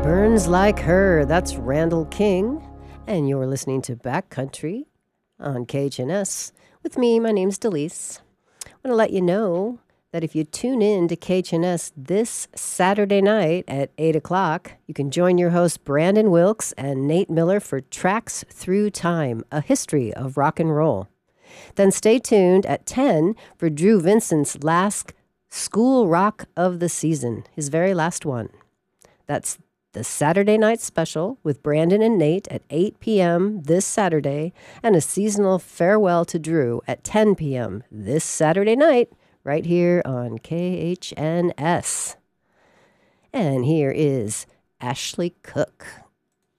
Burns Like Her. That's Randall King. And you're listening to Backcountry on KHNS. With me, my name's Delise. I want to let you know that if you tune in to KHNS this Saturday night at 8 o'clock, you can join your hosts Brandon Wilkes and Nate Miller for Tracks Through Time, a history of rock and roll. Then stay tuned at 10 for Drew Vincent's last School Rock of the Season, his very last one. That's the Saturday night special with Brandon and Nate at 8 p.m. this Saturday, and a seasonal farewell to Drew at 10 p.m. this Saturday night, right here on KHNS. And here is Ashley Cook.